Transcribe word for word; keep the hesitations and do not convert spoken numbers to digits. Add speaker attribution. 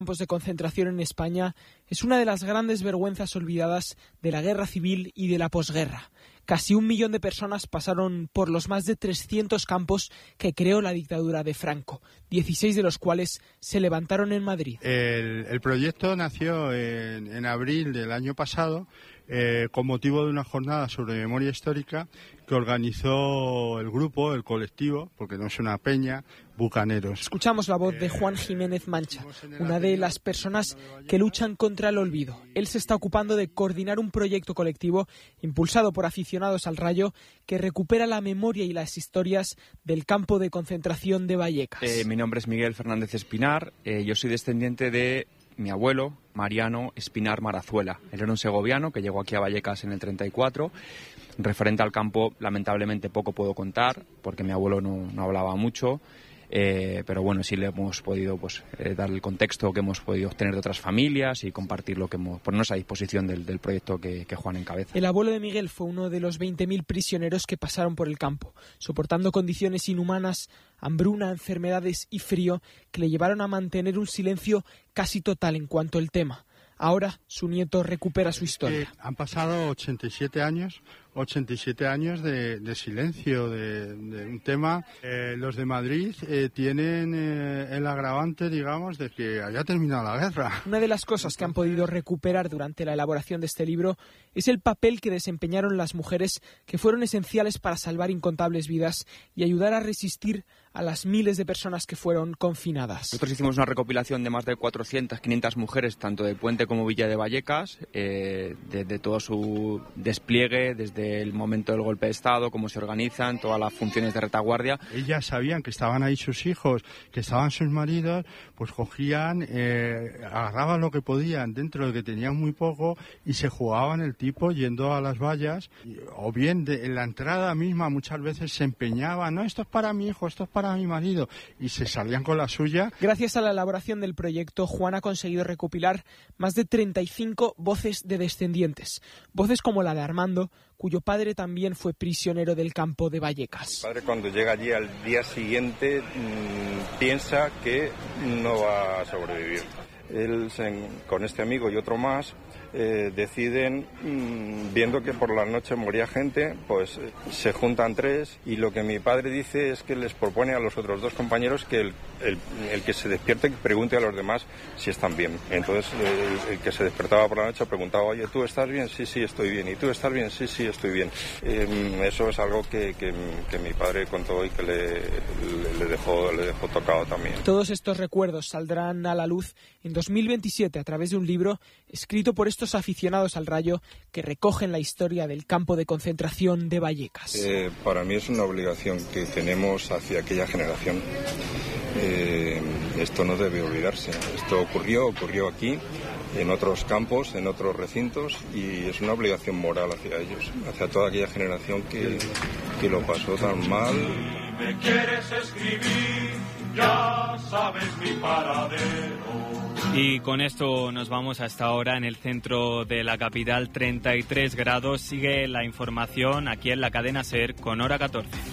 Speaker 1: Campos de concentración en España es una de las grandes vergüenzas olvidadas de la guerra civil y de la posguerra. Casi un millón de personas pasaron por los más de trescientos campos que creó la dictadura de Franco, dieciséis de los cuales se levantaron en Madrid.
Speaker 2: El, el proyecto nació en, en abril del año pasado eh, con motivo de una jornada sobre memoria histórica que organizó el grupo, el colectivo, porque no es una peña, Bucaneros.
Speaker 1: Escuchamos la voz de Juan Jiménez Mancha, una de las personas que luchan contra el olvido. Él se está ocupando de coordinar un proyecto colectivo impulsado por aficionados al Rayo que recupera la memoria y las historias del campo de concentración de Vallecas.
Speaker 3: Eh, mi nombre es Miguel Fernández Espinar, eh, yo soy descendiente de mi abuelo, Mariano Espinar Marazuela. Él era un segoviano que llegó aquí a Vallecas en el treinta y cuatro. Referente al campo, lamentablemente poco puedo contar, porque mi abuelo no, no hablaba mucho. Eh, pero bueno, sí le hemos podido pues eh, dar el contexto que hemos podido obtener de otras familias y compartir lo que hemos, ponernos a disposición del, del proyecto que, que Juan encabeza.
Speaker 1: El abuelo de Miguel fue uno de los veinte mil prisioneros que pasaron por el campo, soportando condiciones inhumanas, hambruna, enfermedades y frío que le llevaron a mantener un silencio casi total en cuanto al tema. Ahora su nieto recupera su historia.
Speaker 2: Eh, han pasado ochenta y siete años, ochenta y siete años de, de silencio, de, de un tema. Eh, los de Madrid eh, tienen eh, el agravante, digamos, de que haya terminado la guerra.
Speaker 1: Una de las cosas que han podido recuperar durante la elaboración de este libro es el papel que desempeñaron las mujeres, que fueron esenciales para salvar incontables vidas y ayudar a resistir a las miles de personas que fueron confinadas.
Speaker 3: Nosotros hicimos una recopilación de más de cuatrocientas, quinientas mujeres, tanto de Puente como Villa de Vallecas, eh, de, de todo su despliegue, desde el momento del golpe de Estado, cómo se organizan, todas las funciones de retaguardia.
Speaker 2: Ellas sabían que estaban ahí sus hijos, que estaban sus maridos, pues cogían, eh, agarraban lo que podían dentro de que tenían muy poco y se jugaban el tipo yendo a las vallas, o bien de, en la entrada misma muchas veces se empeñaban, no, esto es para mi hijo, esto es para mi marido, y se salían con la suya.
Speaker 1: Gracias a la elaboración del proyecto, Juan ha conseguido recopilar más de treinta y cinco voces de descendientes, voces como la de Armando, cuyo padre también fue prisionero del campo de Vallecas.
Speaker 4: Mi padre, cuando llega allí al día siguiente, mmm, piensa que no va a sobrevivir. Él, se, con este amigo y otro más, eh, deciden, mmm, viendo que por la noche moría gente, pues eh, se juntan tres, y lo que mi padre dice es que les propone a los otros dos compañeros que el, el, el que se despierte pregunte a los demás si están bien. Entonces el, el que se despertaba por la noche preguntaba, oye, ¿tú estás bien? Sí, sí, estoy bien. ¿Y tú estás bien? Sí, sí, estoy bien. Eh, eso es algo que, que, que mi padre contó y que le, le, le, dejó, le dejó tocado también.
Speaker 1: Todos estos recuerdos saldrán a la luz en dos mil veintisiete a través de un libro escrito por estos aficionados al Rayo que recogen la historia del campo de concentración de Vallecas.
Speaker 4: Eh, para mí es una obligación que tenemos hacia aquella generación. Eh, esto no debe olvidarse. Esto ocurrió, ocurrió aquí, en otros campos, en otros recintos, y es una obligación moral hacia ellos, hacia toda aquella generación que, que lo pasó tan mal.
Speaker 5: Si me quieres escribir, ya sabes mi paradero.
Speaker 6: Y con esto nos vamos hasta ahora en el centro de la capital, treinta y tres grados. Sigue la información aquí en la cadena SER con Hora catorce.